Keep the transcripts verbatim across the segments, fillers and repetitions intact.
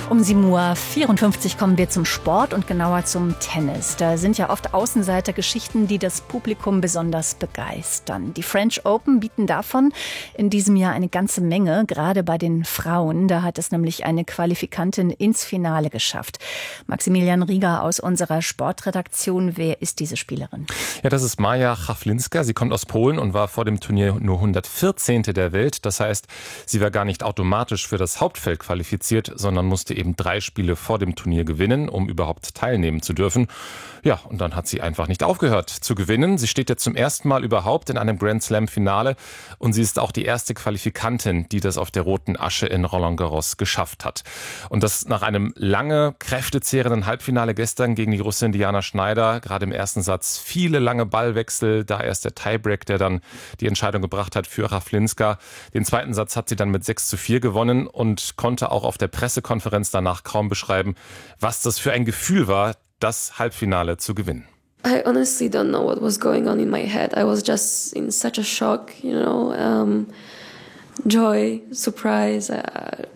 Um sieben Uhr vierundfünfzig kommen wir zum Sport und genauer zum Tennis. Da sind ja oft Außenseitergeschichten, die das Publikum besonders begeistern. Die French Open bieten davon in diesem Jahr eine ganze Menge, gerade bei den Frauen. Da hat es nämlich eine Qualifikantin ins Finale geschafft. Maximilian Rieger aus unserer Sportredaktion. Wer ist diese Spielerin? Ja, das ist Maja Chawlinska. Sie kommt aus Polen und war vor dem Turnier nur hundertvierzehnte der Welt. Das heißt, sie war gar nicht automatisch für das Hauptfeld qualifiziert, sondern musste eben drei Spiele vor dem Turnier gewinnen, um überhaupt teilnehmen zu dürfen. Ja, und dann hat sie einfach nicht aufgehört zu gewinnen. Sie steht jetzt zum ersten Mal überhaupt in einem Grand Slam Finale und sie ist auch die erste Qualifikantin, die das auf der roten Asche in Roland Garros geschafft hat. Und das nach einem lange, kräftezehrenden Halbfinale gestern gegen die Russin Diana Schneider. Gerade im ersten Satz viele lange Ballwechsel, da erst der Tiebreak, der dann die Entscheidung gebracht hat für Chawlinska. Den zweiten Satz hat sie dann mit sechs zu vier gewonnen und konnte auch auf der Pressekonferenz danach kaum beschreiben, was das für ein Gefühl war, das Halbfinale zu gewinnen. I honestly don't know what was going on in my head. I was just in such a shock, you know, um, joy, surprise, uh,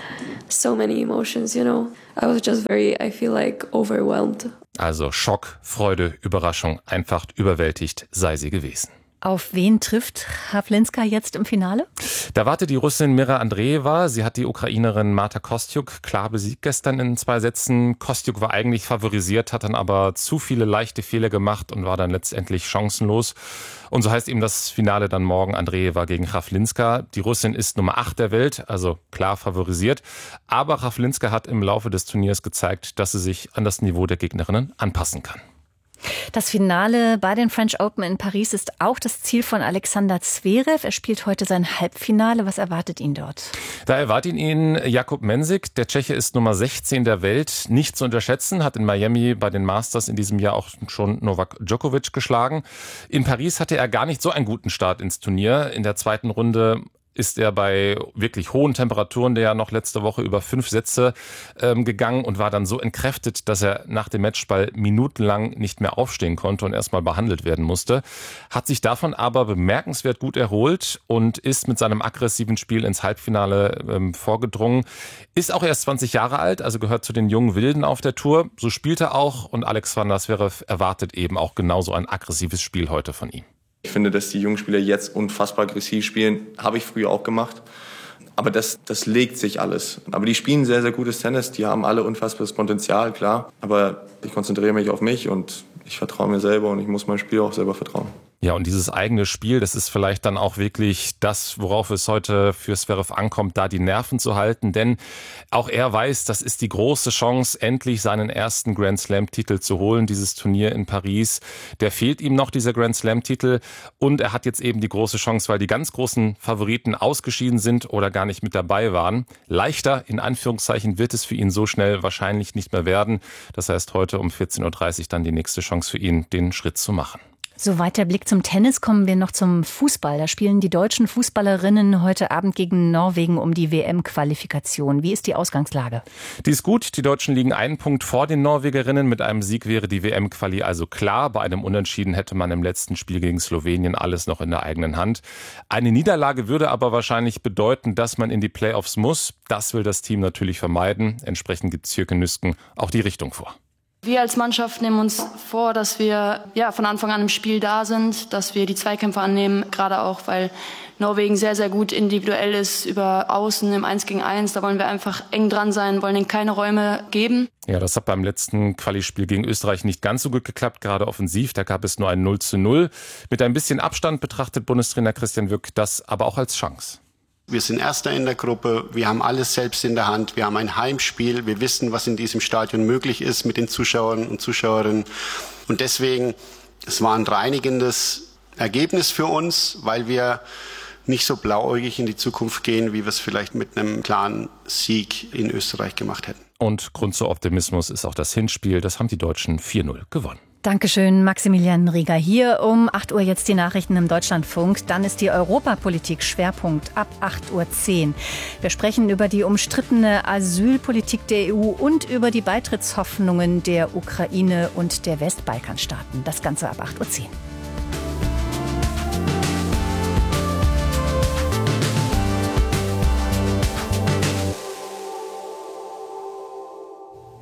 so many emotions, you know. I was just very, I feel like overwhelmed. Also Schock, Freude, Überraschung, einfach überwältigt sei sie gewesen. Auf wen trifft Chawlinska jetzt im Finale? Da wartet die Russin Mira Andreeva. Sie hat die Ukrainerin Marta Kostyuk klar besiegt gestern in zwei Sätzen. Kostyuk war eigentlich favorisiert, hat dann aber zu viele leichte Fehler gemacht und war dann letztendlich chancenlos. Und so heißt eben das Finale dann morgen Andreeva gegen Chawlinska. Die Russin ist Nummer acht der Welt, also klar favorisiert. Aber Chawlinska hat im Laufe des Turniers gezeigt, dass sie sich an das Niveau der Gegnerinnen anpassen kann. Das Finale bei den French Open in Paris ist auch das Ziel von Alexander Zverev. Er spielt heute sein Halbfinale. Was erwartet ihn dort? Da erwartet ihn Jakub Mensik. Der Tscheche ist Nummer sechzehn der Welt. Nicht zu unterschätzen, hat in Miami bei den Masters in diesem Jahr auch schon Novak Djokovic geschlagen. In Paris hatte er gar nicht so einen guten Start ins Turnier. In der zweiten Runde ist er bei wirklich hohen Temperaturen, der ja noch letzte Woche über fünf Sätze ähm, gegangen und war dann so entkräftet, dass er nach dem Matchball minutenlang nicht mehr aufstehen konnte und erstmal behandelt werden musste. Hat sich davon aber bemerkenswert gut erholt und ist mit seinem aggressiven Spiel ins Halbfinale ähm, vorgedrungen. Ist auch erst zwanzig Jahre alt, also gehört zu den jungen Wilden auf der Tour. So spielt er auch und Alexander Zverev erwartet eben auch genauso ein aggressives Spiel heute von ihm. Ich finde, dass die jungen Spieler jetzt unfassbar aggressiv spielen. Habe ich früher auch gemacht. Aber das, das legt sich alles. Aber die spielen sehr, sehr gutes Tennis. Die haben alle unfassbares Potenzial, klar. Aber ich konzentriere mich auf mich und ich vertraue mir selber und ich muss meinem Spiel auch selber vertrauen. Ja, und dieses eigene Spiel, das ist vielleicht dann auch wirklich das, worauf es heute für Zverev ankommt, da die Nerven zu halten. Denn auch er weiß, das ist die große Chance, endlich seinen ersten Grand Slam-Titel zu holen, dieses Turnier in Paris. Der fehlt ihm noch, dieser Grand Slam-Titel. Und er hat jetzt eben die große Chance, weil die ganz großen Favoriten ausgeschieden sind oder gar nicht mit dabei waren. Leichter, in Anführungszeichen, wird es für ihn so schnell wahrscheinlich nicht mehr werden. Das heißt, heute um vierzehn Uhr dreißig dann die nächste Chance für ihn, den Schritt zu machen. Soweit der Blick zum Tennis, kommen wir noch zum Fußball. Da spielen die deutschen Fußballerinnen heute Abend gegen Norwegen um die W M-Qualifikation. Wie ist die Ausgangslage? Die ist gut. Die Deutschen liegen einen Punkt vor den Norwegerinnen. Mit einem Sieg wäre die W M-Quali also klar. Bei einem Unentschieden hätte man im letzten Spiel gegen Slowenien alles noch in der eigenen Hand. Eine Niederlage würde aber wahrscheinlich bedeuten, dass man in die Playoffs muss. Das will das Team natürlich vermeiden. Entsprechend gibt Sjöke Nüsken auch die Richtung vor. Wir als Mannschaft nehmen uns vor, dass wir ja, von Anfang an im Spiel da sind, dass wir die Zweikämpfe annehmen, gerade auch, weil Norwegen sehr, sehr gut individuell ist, über Außen im eins gegen eins. Da wollen wir einfach eng dran sein, wollen ihnen keine Räume geben. Ja, das hat beim letzten Quali-Spiel gegen Österreich nicht ganz so gut geklappt, gerade offensiv. Da gab es nur ein null zu null. Mit ein bisschen Abstand betrachtet Bundestrainer Christian Wück das aber auch als Chance. Wir sind Erster in der Gruppe, wir haben alles selbst in der Hand, wir haben ein Heimspiel, wir wissen, was in diesem Stadion möglich ist mit den Zuschauern und Zuschauerinnen. Und deswegen, es war ein reinigendes Ergebnis für uns, weil wir nicht so blauäugig in die Zukunft gehen, wie wir es vielleicht mit einem klaren Sieg in Österreich gemacht hätten. Und Grund zu Optimismus ist auch das Hinspiel, das haben die Deutschen vier null gewonnen. Dankeschön, Maximilian Rieger. Hier um acht Uhr jetzt die Nachrichten im Deutschlandfunk. Dann ist die Europapolitik Schwerpunkt ab acht Uhr zehn. Wir sprechen über die umstrittene Asylpolitik der E U und über die Beitrittshoffnungen der Ukraine und der Westbalkanstaaten. Das Ganze ab acht Uhr zehn.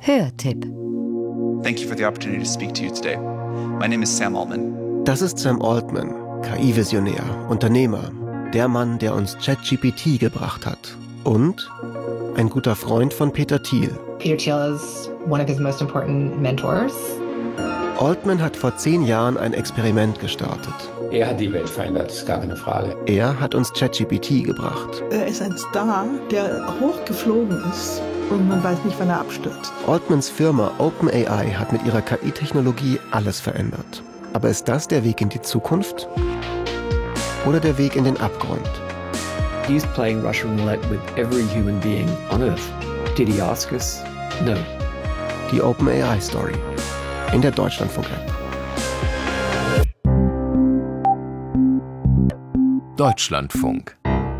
Hörtipp. Thank you for the opportunity to speak to you today. My name is Sam Altman. Das ist Sam Altman, K I-Visionär, Unternehmer, der Mann, der uns ChatGPT gebracht hat. Und ein guter Freund von Peter Thiel. Peter Thiel is one of his most important mentors. Altman hat vor zehn Jahren ein Experiment gestartet. Er hat die Welt verändert, ist gar keine Frage. Er hat uns ChatGPT gebracht. Er ist ein Star, der hochgeflogen ist und man weiß nicht, wann er abstürzt. Altmans Firma OpenAI hat mit ihrer K I-Technologie alles verändert. Aber ist das der Weg in die Zukunft? Oder der Weg in den Abgrund? He's playing Russian roulette with every human being on Earth. Did he ask us? No. Die OpenAI-Story in der Deutschlandfunk-App. Deutschlandfunk.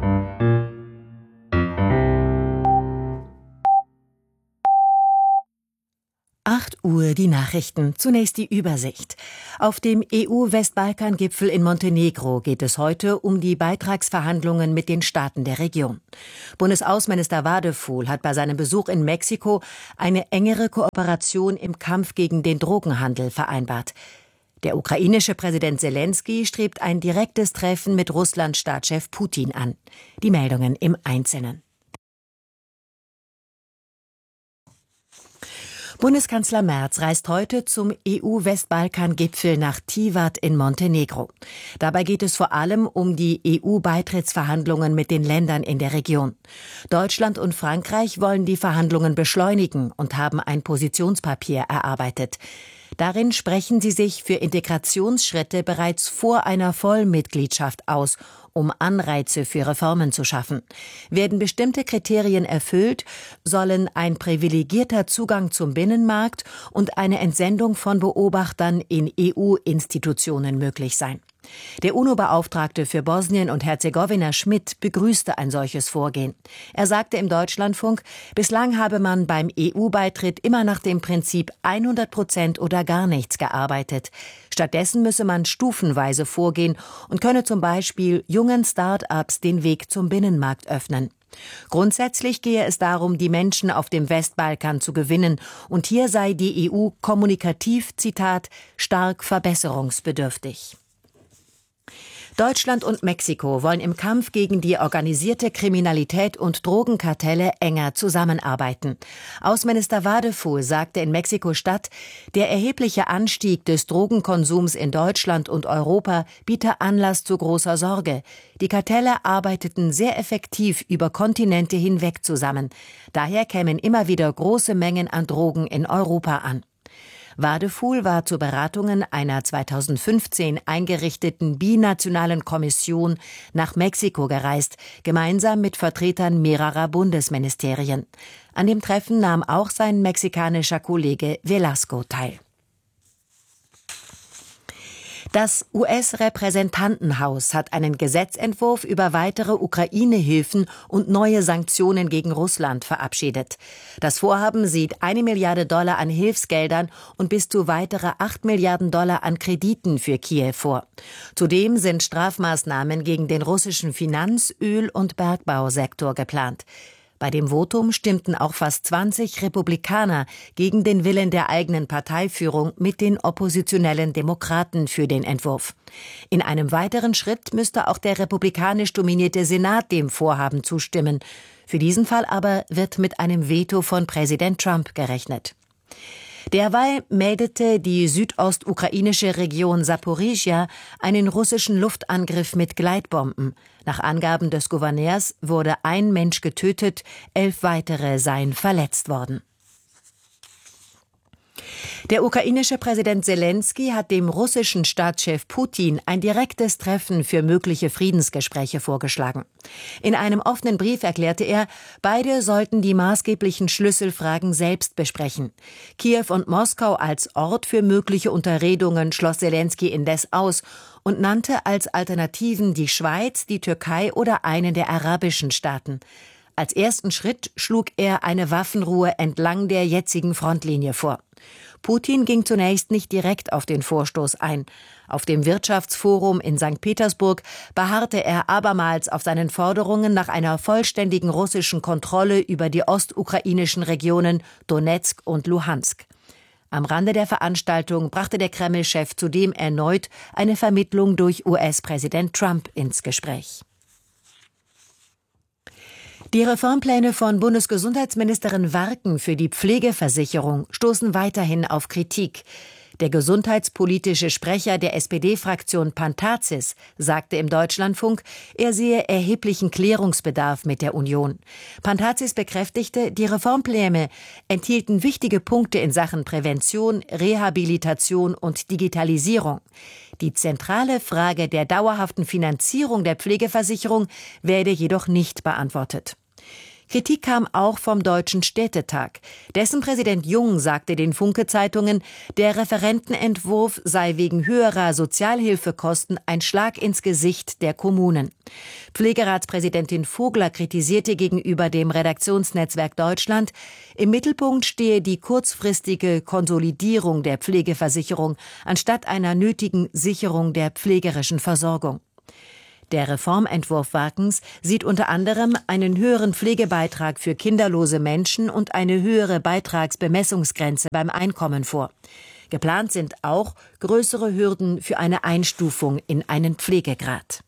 acht Uhr die Nachrichten. Zunächst die Übersicht. Auf dem E U-Westbalkan-Gipfel in Montenegro geht es heute um die Beitragsverhandlungen mit den Staaten der Region. Bundesaußenminister Vadeful hat bei seinem Besuch in Mexiko eine engere Kooperation im Kampf gegen den Drogenhandel vereinbart. Der ukrainische Präsident Selenskyj strebt ein direktes Treffen mit Russlands Staatschef Putin an. Die Meldungen im Einzelnen. Bundeskanzler Merz reist heute zum E U-Westbalkan-Gipfel nach Tivat in Montenegro. Dabei geht es vor allem um die E U-Beitrittsverhandlungen mit den Ländern in der Region. Deutschland und Frankreich wollen die Verhandlungen beschleunigen und haben ein Positionspapier erarbeitet. Darin sprechen sie sich für Integrationsschritte bereits vor einer Vollmitgliedschaft aus, um Anreize für Reformen zu schaffen. Werden bestimmte Kriterien erfüllt, sollen ein privilegierter Zugang zum Binnenmarkt und eine Entsendung von Beobachtern in E U-Institutionen möglich sein. Der UNO-Beauftragte für Bosnien und Herzegowina Schmidt begrüßte ein solches Vorgehen. Er sagte im Deutschlandfunk, bislang habe man beim E U-Beitritt immer nach dem Prinzip hundert Prozent oder gar nichts gearbeitet. Stattdessen müsse man stufenweise vorgehen und könne zum Beispiel jungen Start-ups den Weg zum Binnenmarkt öffnen. Grundsätzlich gehe es darum, die Menschen auf dem Westbalkan zu gewinnen, und hier sei die E U kommunikativ, Zitat, stark verbesserungsbedürftig. Deutschland und Mexiko wollen im Kampf gegen die organisierte Kriminalität und Drogenkartelle enger zusammenarbeiten. Außenminister Vadeful sagte in Mexiko-Stadt, der erhebliche Anstieg des Drogenkonsums in Deutschland und Europa biete Anlass zu großer Sorge. Die Kartelle arbeiteten sehr effektiv über Kontinente hinweg zusammen. Daher kämen immer wieder große Mengen an Drogen in Europa an. Vadeful war zu Beratungen einer zweitausendfünfzehn eingerichteten binationalen Kommission nach Mexiko gereist, gemeinsam mit Vertretern mehrerer Bundesministerien. An dem Treffen nahm auch sein mexikanischer Kollege Velasco teil. Das U S-Repräsentantenhaus hat einen Gesetzentwurf über weitere Ukraine-Hilfen und neue Sanktionen gegen Russland verabschiedet. Das Vorhaben sieht eine Milliarde Dollar an Hilfsgeldern und bis zu weitere acht Milliarden Dollar an Krediten für Kiew vor. Zudem sind Strafmaßnahmen gegen den russischen Finanz-, Öl- und Bergbausektor geplant. Bei dem Votum stimmten auch fast zwanzig Republikaner gegen den Willen der eigenen Parteiführung mit den oppositionellen Demokraten für den Entwurf. In einem weiteren Schritt müsste auch der republikanisch dominierte Senat dem Vorhaben zustimmen. Für diesen Fall aber wird mit einem Veto von Präsident Trump gerechnet. Derweil meldete die südostukrainische Region Saporizhia einen russischen Luftangriff mit Gleitbomben. Nach Angaben des Gouverneurs wurde ein Mensch getötet, elf weitere seien verletzt worden. Der ukrainische Präsident Selenskyj hat dem russischen Staatschef Putin ein direktes Treffen für mögliche Friedensgespräche vorgeschlagen. In einem offenen Brief erklärte er, beide sollten die maßgeblichen Schlüsselfragen selbst besprechen. Kiew und Moskau als Ort für mögliche Unterredungen schloss Selenskyj indes aus und nannte als Alternativen die Schweiz, die Türkei oder einen der arabischen Staaten. Als ersten Schritt schlug er eine Waffenruhe entlang der jetzigen Frontlinie vor. Putin ging zunächst nicht direkt auf den Vorstoß ein. Auf dem Wirtschaftsforum in Sankt Petersburg beharrte er abermals auf seinen Forderungen nach einer vollständigen russischen Kontrolle über die ostukrainischen Regionen Donezk und Luhansk. Am Rande der Veranstaltung brachte der Kreml-Chef zudem erneut eine Vermittlung durch U S-Präsident Trump ins Gespräch. Die Reformpläne von Bundesgesundheitsministerin Warken für die Pflegeversicherung stoßen weiterhin auf Kritik. Der gesundheitspolitische Sprecher der S P D-Fraktion Pantazis sagte im Deutschlandfunk, er sehe erheblichen Klärungsbedarf mit der Union. Pantazis bekräftigte, die Reformpläne enthielten wichtige Punkte in Sachen Prävention, Rehabilitation und Digitalisierung. Die zentrale Frage der dauerhaften Finanzierung der Pflegeversicherung werde jedoch nicht beantwortet. Kritik kam auch vom Deutschen Städtetag. Dessen Präsident Jung sagte den Funke-Zeitungen, der Referentenentwurf sei wegen höherer Sozialhilfekosten ein Schlag ins Gesicht der Kommunen. Pflegeratspräsidentin Vogler kritisierte gegenüber dem Redaktionsnetzwerk Deutschland, im Mittelpunkt stehe die kurzfristige Konsolidierung der Pflegeversicherung anstatt einer nötigen Sicherung der pflegerischen Versorgung. Der Reformentwurf Warkens sieht unter anderem einen höheren Pflegebeitrag für kinderlose Menschen und eine höhere Beitragsbemessungsgrenze beim Einkommen vor. Geplant sind auch größere Hürden für eine Einstufung in einen Pflegegrad.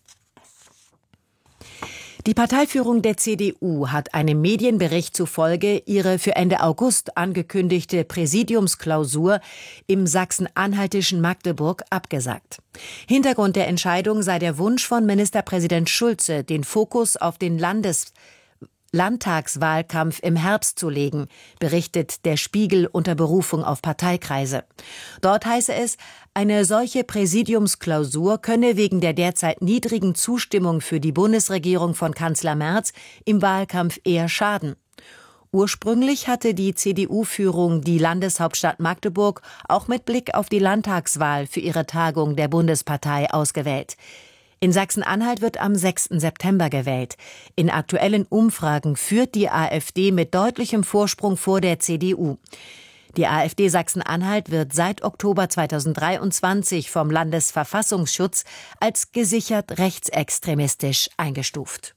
Die Parteiführung der C D U hat einem Medienbericht zufolge ihre für Ende August angekündigte Präsidiumsklausur im sachsen-anhaltischen Magdeburg abgesagt. Hintergrund der Entscheidung sei der Wunsch von Ministerpräsident Schulze, den Fokus auf den Landes Landtagswahlkampf im Herbst zu legen, berichtet der Spiegel unter Berufung auf Parteikreise. Dort heiße es, eine solche Präsidiumsklausur könne wegen der derzeit niedrigen Zustimmung für die Bundesregierung von Kanzler Merz im Wahlkampf eher schaden. Ursprünglich hatte die C D U-Führung die Landeshauptstadt Magdeburg auch mit Blick auf die Landtagswahl für ihre Tagung der Bundespartei ausgewählt. In Sachsen-Anhalt wird am sechsten September gewählt. In aktuellen Umfragen führt die AfD mit deutlichem Vorsprung vor der C D U. Die AfD Sachsen-Anhalt wird seit Oktober zweitausenddreiundzwanzig vom Landesverfassungsschutz als gesichert rechtsextremistisch eingestuft.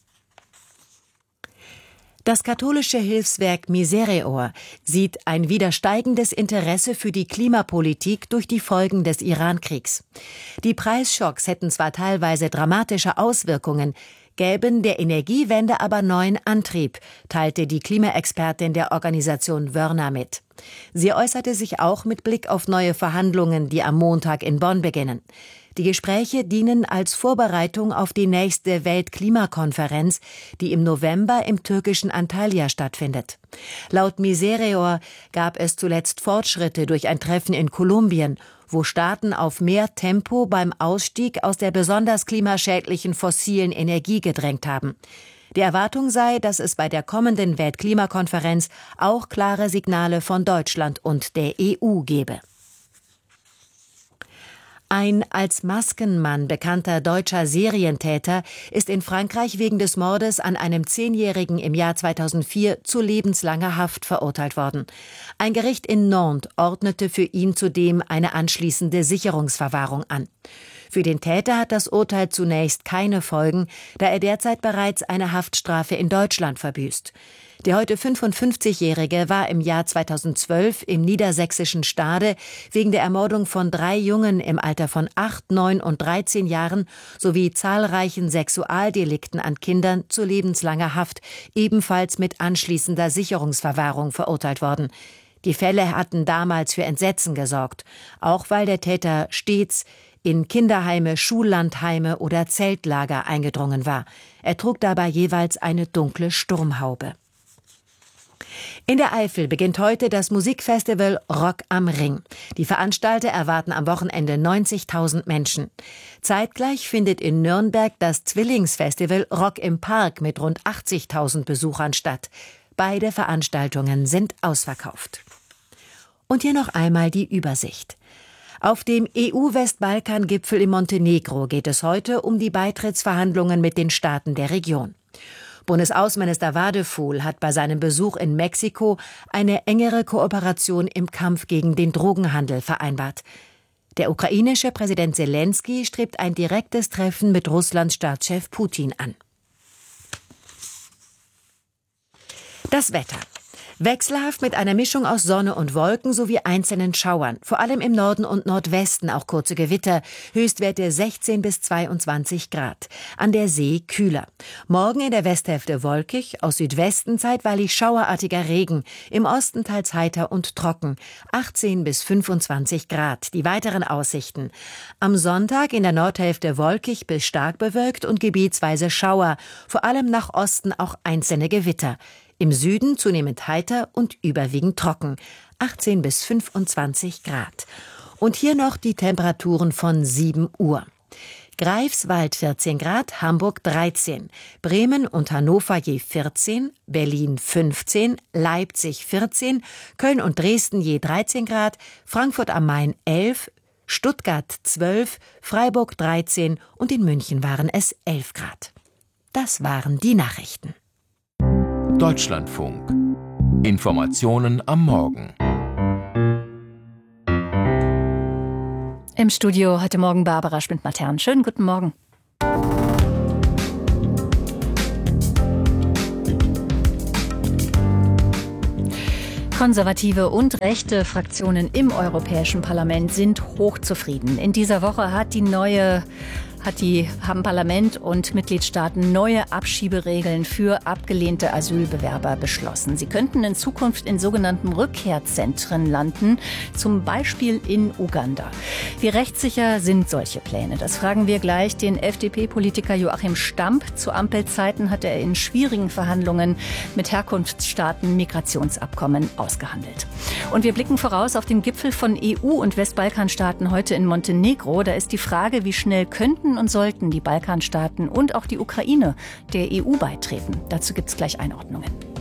Das katholische Hilfswerk Misereor sieht ein wieder steigendes Interesse für die Klimapolitik durch die Folgen des Iran-Kriegs. Die Preisschocks hätten zwar teilweise dramatische Auswirkungen, gäben der Energiewende aber neuen Antrieb, teilte die Klimaexpertin der Organisation Wörner mit. Sie äußerte sich auch mit Blick auf neue Verhandlungen, die am Montag in Bonn beginnen. Die Gespräche dienen als Vorbereitung auf die nächste Weltklimakonferenz, die im November im türkischen Antalya stattfindet. Laut Misereor gab es zuletzt Fortschritte durch ein Treffen in Kolumbien, wo Staaten auf mehr Tempo beim Ausstieg aus der besonders klimaschädlichen fossilen Energie gedrängt haben. Die Erwartung sei, dass es bei der kommenden Weltklimakonferenz auch klare Signale von Deutschland und der E U gebe. Ein als Maskenmann bekannter deutscher Serientäter ist in Frankreich wegen des Mordes an einem Zehnjährigen im Jahr zweitausendvier zu lebenslanger Haft verurteilt worden. Ein Gericht in Nantes ordnete für ihn zudem eine anschließende Sicherungsverwahrung an. Für den Täter hat das Urteil zunächst keine Folgen, da er derzeit bereits eine Haftstrafe in Deutschland verbüßt. Der heute fünfundfünfzigjährige war im Jahr zweitausendzwölf im niedersächsischen Stade wegen der Ermordung von drei Jungen im Alter von acht, neun und dreizehn Jahren sowie zahlreichen Sexualdelikten an Kindern zu lebenslanger Haft, ebenfalls mit anschließender Sicherungsverwahrung verurteilt worden. Die Fälle hatten damals für Entsetzen gesorgt, auch weil der Täter stets in Kinderheime, Schullandheime oder Zeltlager eingedrungen war. Er trug dabei jeweils eine dunkle Sturmhaube. In der Eifel beginnt heute das Musikfestival Rock am Ring. Die Veranstalter erwarten am Wochenende neunzigtausend Menschen. Zeitgleich findet in Nürnberg das Zwillingsfestival Rock im Park mit rund achtzigtausend Besuchern statt. Beide Veranstaltungen sind ausverkauft. Und hier noch einmal die Übersicht. Auf dem E U-Westbalkan-Gipfel in Montenegro geht es heute um die Beitrittsverhandlungen mit den Staaten der Region. Bundesaußenminister Wadefuhl hat bei seinem Besuch in Mexiko eine engere Kooperation im Kampf gegen den Drogenhandel vereinbart. Der ukrainische Präsident Selenskyj strebt ein direktes Treffen mit Russlands Staatschef Putin an. Das Wetter. Wechselhaft mit einer Mischung aus Sonne und Wolken sowie einzelnen Schauern. Vor allem im Norden und Nordwesten auch kurze Gewitter. Höchstwerte sechzehn bis zweiundzwanzig Grad. An der See kühler. Morgen in der Westhälfte wolkig, aus Südwesten zeitweilig schauerartiger Regen. Im Osten teils heiter und trocken. achtzehn bis fünfundzwanzig Grad. Die weiteren Aussichten. Am Sonntag in der Nordhälfte wolkig bis stark bewölkt und gebietsweise Schauer. Vor allem nach Osten auch einzelne Gewitter. Im Süden zunehmend heiter und überwiegend trocken, achtzehn bis fünfundzwanzig Grad. Und hier noch die Temperaturen von sieben Uhr. Greifswald vierzehn Grad, Hamburg dreizehn, Bremen und Hannover je vierzehn, Berlin fünfzehn, Leipzig vierzehn, Köln und Dresden je dreizehn Grad, Frankfurt am Main elf, Stuttgart zwölf, Freiburg dreizehn und in München waren es elf Grad. Das waren die Nachrichten. Deutschlandfunk. Informationen am Morgen. Im Studio heute Morgen Barbara Schmidt-Matern. Schönen guten Morgen. Konservative und rechte Fraktionen im Europäischen Parlament sind hochzufrieden. In dieser Woche hat die neue Hat die, haben Parlament und Mitgliedstaaten neue Abschieberegeln für abgelehnte Asylbewerber beschlossen. Sie könnten in Zukunft in sogenannten Rückkehrzentren landen, zum Beispiel in Uganda. Wie rechtssicher sind solche Pläne? Das fragen wir gleich den F D P-Politiker Joachim Stamp. Zu Ampelzeiten hat er in schwierigen Verhandlungen mit Herkunftsstaaten Migrationsabkommen ausgehandelt. Und wir blicken voraus auf den Gipfel von E U- und Westbalkanstaaten heute in Montenegro. Da ist die Frage, wie schnell könnten und sollten die Balkanstaaten und auch die Ukraine der E U beitreten. Dazu gibt es gleich Einordnungen.